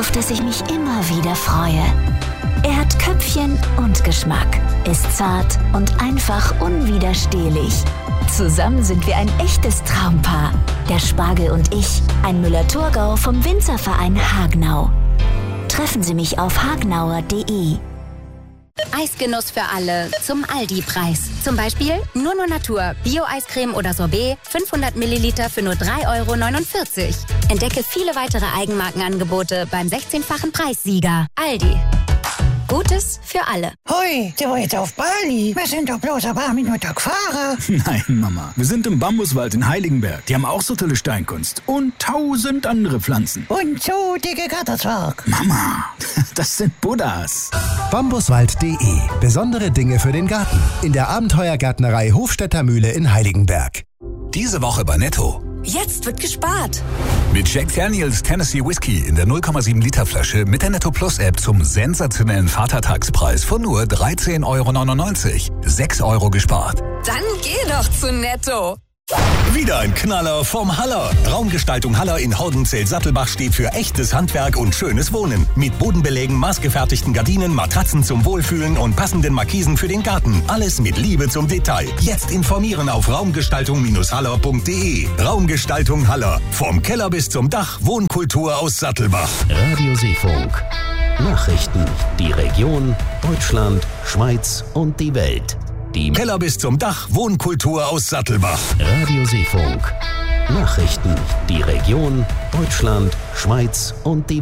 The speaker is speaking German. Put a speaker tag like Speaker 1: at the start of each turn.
Speaker 1: auf das ich mich immer wieder freue. Er hat Köpfchen und Geschmack, ist zart und einfach unwiderstehlich. Zusammen sind wir ein echtes Traumpaar. Der Spargel und ich, ein Müller-Thurgau vom Winzerverein Hagenau. Treffen Sie mich auf hagnauer.de.
Speaker 2: Eisgenuss für alle zum Aldi-Preis. Zum Beispiel Nur Natur, Bio-Eiscreme oder Sorbet, 500 Milliliter für nur 3,49 €. Entdecke viele weitere Eigenmarkenangebote beim 16-fachen Preissieger. Aldi. Gutes für alle.
Speaker 3: Hoi, der war jetzt auf Bali. Wir sind doch bloß ein paar Minuten gefahren.
Speaker 4: Nein, Mama. Wir sind im Bambuswald in Heiligenberg. Die haben auch so tolle Steinkunst. Und 1000 andere Pflanzen.
Speaker 3: Und so dicke Gatterzwerg.
Speaker 4: Mama, das sind Buddhas.
Speaker 5: Bambuswald.de. Besondere Dinge für den Garten. In der Abenteuergärtnerei Hofstädter Mühle in Heiligenberg.
Speaker 6: Diese Woche bei Netto.
Speaker 7: Jetzt wird gespart.
Speaker 6: Mit Jack Daniels Tennessee Whiskey in der 0,7 Liter Flasche mit der Netto Plus App zum sensationellen Vatertagspreis von nur 13,99 €. 6 € gespart.
Speaker 7: Dann geh doch zu Netto.
Speaker 8: Wieder ein Knaller vom Haller. Raumgestaltung Haller in Horgenzell-Sattelbach steht für echtes Handwerk und schönes Wohnen. Mit Bodenbelägen, maßgefertigten Gardinen, Matratzen zum Wohlfühlen und passenden Markisen für den Garten. Alles mit Liebe zum Detail. Jetzt informieren auf raumgestaltung-haller.de. Raumgestaltung Haller. Vom Keller bis zum Dach. Wohnkultur aus Sattelbach.
Speaker 9: Radio Seefunk. Nachrichten. Die Region, Deutschland, Schweiz und die Welt. Die
Speaker 8: Keller bis zum Dach. Wohnkultur aus Sattelbach.
Speaker 9: Radio Seefunk. Nachrichten. Die Region, Deutschland, Schweiz und die